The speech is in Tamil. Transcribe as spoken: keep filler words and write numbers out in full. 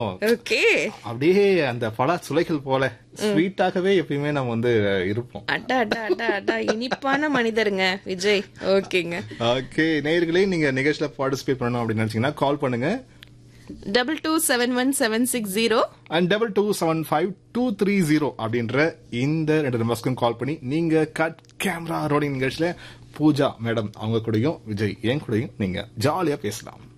ஓகே. அப்படியே அந்த பல சுளைகள் போல ஸ்வீட்டாகவே எப்பயுமே நம்ம வந்து இருப்போம். அட்டா அட்டா அட்டா அட்டா இனிப்பான மனிதருங்க விஜய். ஓகேங்க. ஓகே நேயர்களே, நீங்க நிகழ்ச்சியில பார்ட்டிசிபேட் பண்ணணும் அப்படின்னு நினைச்சீங்கன்னா கால் பண்ணுங்க double two seven one seven six zero and double two seven five two three zero அப்படின்ற இந்த ரெண்டு நம்பர்ஸ்க்கும் கால் பண்ணி நீங்க கட் கேமரா ரோடிங் நிகழ்ச்சியில பூஜா மேடம் அவங்க கூடயும் விஜய் என் கூடயும் நீங்க ஜாலியா பேசலாம்.